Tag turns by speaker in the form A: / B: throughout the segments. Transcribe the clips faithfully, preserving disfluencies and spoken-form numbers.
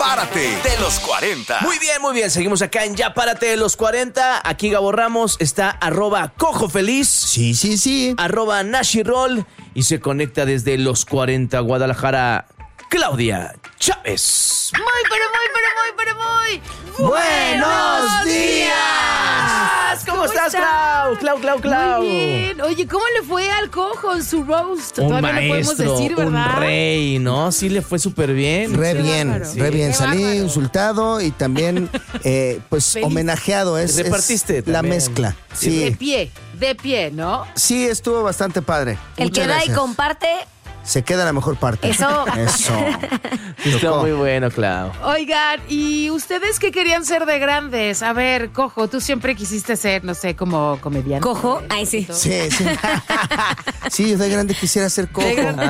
A: Párate de los cuarenta.
B: Muy bien, muy bien. Seguimos acá en Ya Párate de los cuarenta. Aquí Gabo Ramos está arroba Cojo Feliz.
C: Sí, sí, sí.
B: Arroba Nashirol. Y se conecta desde los cuarenta Guadalajara, Claudia Chávez.
D: Muy, pero muy, pero muy, pero muy.
C: ¡Buenos días!
B: ¿Cómo, ¿Cómo estás, Clau? Clau, Clau, Clau.
D: Muy bien. Oye, ¿cómo le fue al Cojo en su roast?
B: Un
D: Todavía
B: maestro,
D: no podemos decir, ¿verdad?
B: un rey, ¿no? Sí le fue súper bien.
C: Re
D: Qué
C: bien,
D: bárbaro.
C: re bien.
D: Qué
C: Salí
D: bárbaro.
C: insultado y también, eh, pues,
D: Feliz.
C: homenajeado. Es,
B: Repartiste
C: es la
B: también.
C: mezcla.
D: De
C: Sí,
D: pie, de pie, ¿no?
C: sí, estuvo bastante padre.
E: El
C: Muchas
E: que da y
C: gracias.
E: comparte,
C: Se queda la mejor parte.
E: Eso.
C: Eso.
B: Está
C: Tocó.
B: muy bueno, Clau.
D: Oigan, ¿y ustedes qué querían ser de grandes? A ver, Cojo, tú siempre quisiste ser, no sé, como comediante.
E: cojo. Ay, sí.
C: Sí, sí. Sí, yo de grande quisiera ser cojo.
D: De grande.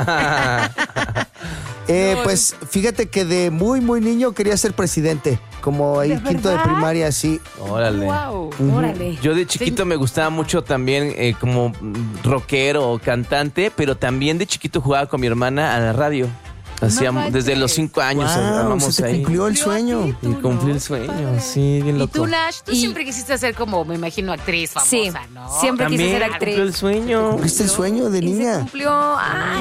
C: Eh,
D: No,
C: pues fíjate que de muy, muy niño quería ser presidente. Como ahí
D: ¿De
C: quinto de
D: verdad?
C: primaria, sí.
B: Órale.
D: Wow.
E: Órale.
B: Yo de chiquito me gustaba mucho también eh, como mm, rockero o cantante, pero también de chiquito jugaba con mi hermana a la radio. Hacíamos
D: manches.
B: desde los cinco años,
C: Wow,
B: armábamos
C: se te
B: ahí.
C: cumplió el
D: Cumplió
C: sueño.
D: así.
B: Y cumplí el sueño, sí, bien
D: ¿Y
B: loco.
D: tú, Nash? Tú
E: Y-
D: siempre quisiste ser como, me imagino, actriz famosa,
E: Sí,
D: ¿no?
E: siempre quise
B: También
E: ser actriz.
B: cumplió el sueño.
C: ¿Cumpliste el sueño de
E: Y se
C: niña?
E: cumplió.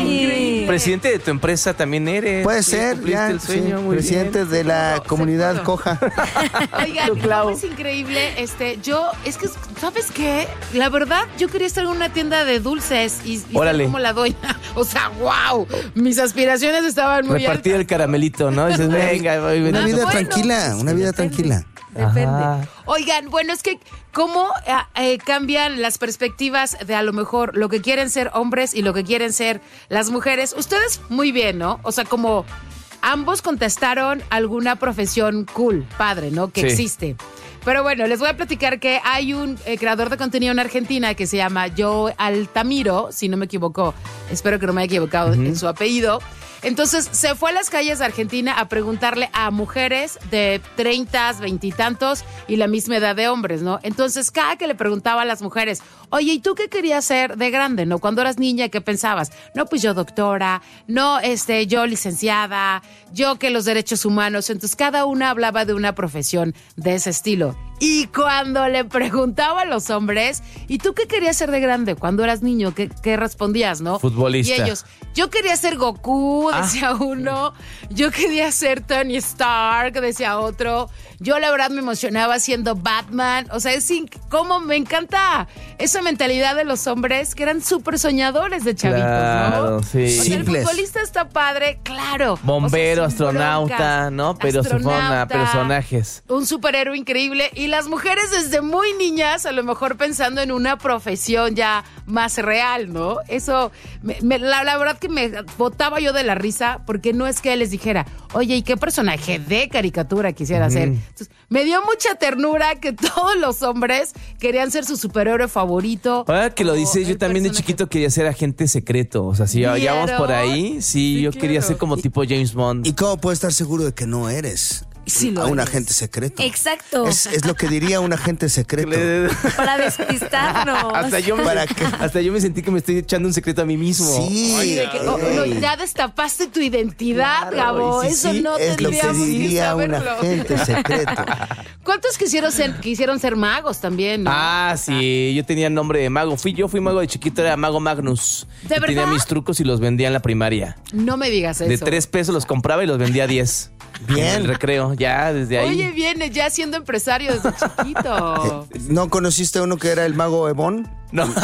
E: Ay.
B: Presidente de tu empresa también eres.
C: Puede
B: Sí,
C: ser,
B: cumpliste
C: ya.
B: el sueño,
C: sí,
B: muy
C: presidente
B: bien.
C: de la
D: pudo, se
C: comunidad
D: pudo.
C: coja.
D: Oigan,
B: Clau.
D: ¿cómo es increíble? Este, yo, es que, ¿sabes qué? La verdad, yo quería estar en una tienda de dulces y, y ser
B: Órale.
D: como la doña. O sea, wow, mis aspiraciones estaban muy
B: Repartir el
D: altas.
B: caramelito, ¿no? Dices, venga, voy, ven.
C: Una vida
D: bueno,
C: tranquila, una vida
D: depende.
C: tranquila.
D: Depende.
B: Ajá.
D: Oigan, bueno, es que cómo eh, eh, cambian las perspectivas de a lo mejor lo que quieren ser hombres y lo que quieren ser las mujeres. Ustedes muy bien, ¿no? O sea, como ambos contestaron alguna profesión cool, padre, ¿no? Que
B: Sí.
D: existe. Pero bueno, les voy a platicar que hay un eh, creador de contenido en Argentina que se llama Joe Altamiro, si no me equivoco, espero que no me haya equivocado en su apellido. Entonces se fue a las calles de Argentina a preguntarle a mujeres de treinta, veintitantos y la misma edad de hombres, ¿no? Entonces cada que le preguntaba a las mujeres, oye, ¿y tú qué querías ser de grande, no? Cuando eras niña, ¿qué pensabas? No, pues yo doctora, no, este, yo licenciada, yo que los derechos humanos. Entonces cada una hablaba de una profesión de ese estilo. Y cuando le preguntaba a los hombres, ¿y tú qué querías ser de grande cuando eras niño? ¿Qué, qué respondías, no?
B: Futbolista.
D: Y ellos, yo quería ser Goku,
B: Ah.
D: decía uno. Yo quería ser Tony Stark, decía otro. Yo la verdad me emocionaba siendo Batman. O sea, es inc- como me encanta esa mentalidad de los hombres que eran súper soñadores de chavitos,
B: Claro,
D: ¿no?
B: sí.
D: O sea, el
C: Simples.
D: futbolista está padre, claro.
B: Bombero,
D: O sea, sin
B: astronauta,
D: broncas.
B: ¿no? Pero se fueron a
D: Astronauta,
B: personajes.
D: un superhéroe increíble. Y las mujeres desde muy niñas, a lo mejor pensando en una profesión ya más real, ¿no? Eso, me- me- la, la verdad que me botaba yo de la risa, porque no es que les dijera, oye, ¿y qué personaje de caricatura quisiera ser? Entonces, me dio mucha ternura que todos los hombres querían ser su superhéroe favorito.
B: Ahora que lo
D: o
B: dices, yo
D: el
B: también de
D: personaje-
B: chiquito quería ser agente secreto. O sea, si ya, ya vamos por ahí, sí,
D: Sí,
B: yo quería
D: claro.
B: ser como tipo James Bond.
C: ¿Y cómo puedes estar seguro de que no eres
D: Sí lo
C: a un
D: eres.
C: agente secreto?
E: Exacto.
C: Es, es lo que diría un agente secreto.
E: Para despistarnos.
B: hasta, yo me,
C: ¿Para qué?
B: hasta yo me sentí que me estoy echando un secreto a mí mismo.
C: Sí.
D: Oye, de que, oh, no, ya destapaste tu identidad,
B: Claro,
D: Gabo.
B: y sí,
D: Eso
B: sí,
D: no
C: Es lo que
D: tendríamos que
C: diría un
D: saberlo.
C: agente secreto.
D: ¿Cuántos quisieron ser, quisieron ser magos también? ¿no?
B: Ah, sí, yo tenía nombre de mago. Fui yo, fui mago de chiquito, era mago Magnus.
D: ¿De
B: Y tenía
D: verdad?
B: mis trucos y los vendía en la primaria.
D: No me digas eso.
B: De tres pesos los compraba y los vendía a diez.
C: Bien.
B: En el recreo, ya desde ahí.
D: Oye, viene ya siendo empresario desde chiquito.
C: ¿No conociste a uno que era el mago Ebon?
B: No, no.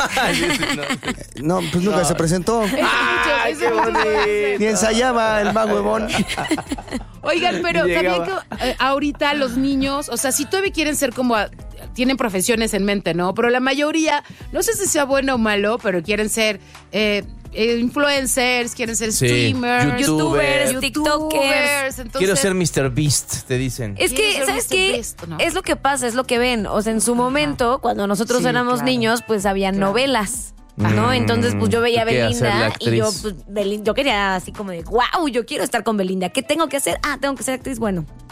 C: No, pues nunca se presentó.
D: Ese mucho,
B: ¡Ay,
D: ese
B: qué
D: mucho
B: bonito!
D: hace.
C: Ni ensayaba el mago Ebon.
D: Oigan, pero
B: Llegaba.
D: ¿sabían que eh, ahorita los niños, o sea, si todavía quieren ser como, a- tienen profesiones en mente, ¿no? Pero la mayoría, no sé si sea bueno o malo, pero quieren ser eh, eh, influencers, quieren ser
B: Sí,
D: streamers,
B: youtubers,
D: youtubers,
E: tiktokers.
D: entonces,
B: Quiero ser míster Beast, te dicen.
E: Es
D: ¿Quieres
E: que,
D: ser
E: ¿sabes
D: mister
E: qué?
D: Beast o no?
E: Es lo que pasa, es lo que ven. O sea, en su momento, cuando nosotros
D: Sí,
E: éramos
D: claro.
E: niños, pues había
D: Claro.
E: novelas. ¿No?
B: Mm,
E: Entonces, pues yo veía a
B: tú querías ser la
E: Belinda y yo,
B: actriz.
E: pues, Belin- yo quería así como de, wow, yo quiero estar con Belinda. ¿Qué tengo que hacer? Ah, tengo que ser actriz. Bueno,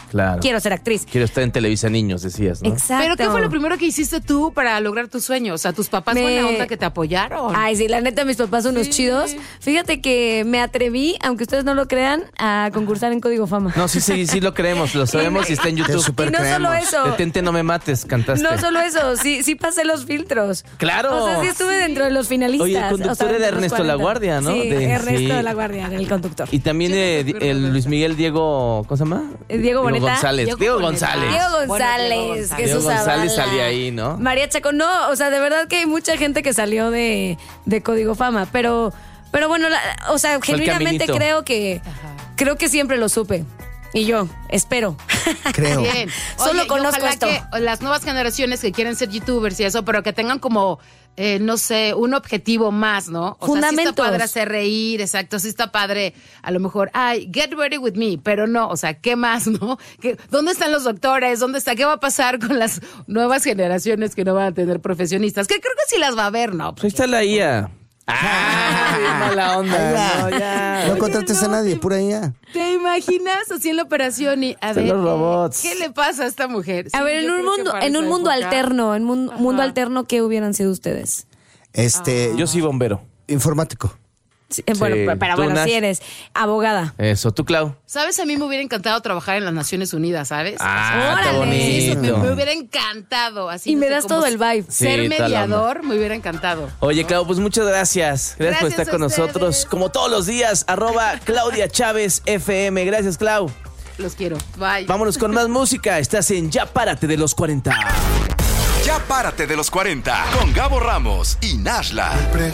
B: Claro.
E: quiero ser actriz.
B: Quiero estar en Televisa Niños, decías, ¿no?
E: Exacto.
D: ¿Pero qué fue lo primero que hiciste tú para lograr tu sueño? O sea, ¿tus papás
E: Me-
D: buena onda que te apoyaron?
E: Ay, sí, la neta, mis papás son unos
D: Sí.
E: chidos. Fíjate que me atreví, aunque ustedes no lo crean, a concursar en Código Fama.
B: No, sí, sí, sí lo creemos, lo sabemos y está en
C: Te
B: YouTube.
C: super
E: y no solo
C: creemos.
E: eso.
B: Detente, no me mates, cantaste.
E: No solo eso, sí, sí pasé los filtros.
B: ¡Claro!
E: O sea, sí estuve dentro de los finalistas.
B: Oye, el conductor
E: o sea,
B: era
E: dentro de los
B: Ernesto
E: cuarenta.
B: Laguardia, ¿no?
E: Sí,
B: De-
E: Ernesto
B: sí.
E: de Laguardia, el conductor.
B: Y también
D: Sí,
B: eh,
D: me acuerdo
B: el
D: de
B: Luis Miguel Diego, ¿cómo se llama?
E: Eh, Diego Boneta.
B: González.
D: Diego
B: Diego,
D: Boneta.
B: González.
E: Diego
D: Bueno,
E: González,
D: Diego González.
E: Jesús
B: Diego González
E: Zavala,
B: salía ahí, ¿no?
E: María Chaco, no, o sea, de verdad que hay mucha gente que salió de, de Código Fama, pero, pero bueno, la- o sea,
B: Fue el
E: genuinamente
B: caminito.
E: creo que, creo que siempre lo supe. Y yo, espero.
C: Creo.
D: Bien.
E: Solo
D: Oye, y
E: conozco
D: ojalá
E: esto.
D: que las nuevas generaciones que quieren ser youtubers y eso, pero que tengan como, eh, no sé, un objetivo más, ¿no? O sea, sí
E: Fundamentos.
D: está padre hacer reír, exacto, sí está padre, a lo mejor, ay, get ready with me, pero no, o sea, ¿qué más, no? ¿Qué- ¿Dónde están los doctores? ¿Dónde está? ¿Qué va a pasar con las nuevas generaciones que no van a tener profesionistas? Que creo que sí las va a haber, ¿no?
B: Pues ahí está la I A. ¡Ah! bien mala onda. No, ya.
C: No contrates a nadie, pura I A.
D: ¿Te imaginas así en la operación y a
B: Son
D: ver,
B: los robots.
D: ¿qué le pasa a esta mujer?
E: A
D: Sí,
E: ver, en
D: yo
E: un
D: creo que
E: mundo,
D: para
E: en un
D: esa
E: mundo
D: época-
E: alterno, en un
D: Ajá.
E: mundo alterno, ¿qué hubieran sido ustedes?
C: Este,
B: Yo soy bombero.
C: informático.
E: Sí, eh, bueno,
B: Sí.
E: pero, pero
B: ¿Tú,
E: bueno,
B: Nash?
E: si eres abogada.
B: Eso, tú, Clau.
D: ¿Sabes? A mí me hubiera encantado trabajar en las Naciones Unidas, ¿sabes?
B: Ah, está
E: Órale.
D: Sí, eso me,
B: bonito.
D: me hubiera encantado. Así,
E: Y
D: no
E: me
D: sé,
E: das
D: como
E: todo el vibe.
D: Ser
B: Sí, toda la
D: mediador me hubiera encantado.
B: Oye, Clau, pues muchas gracias. Gracias, por
D: Gracias
B: estar
D: a
B: con
D: ustedes.
B: nosotros. Como todos los días, arroba Claudia Chávez F M. Gracias, Clau.
D: Los quiero. Bye.
B: Vámonos con más música. Estás en Ya Párate de los cuarenta.
A: Ya párate de los cuarenta con Gabo Ramos y Nashla.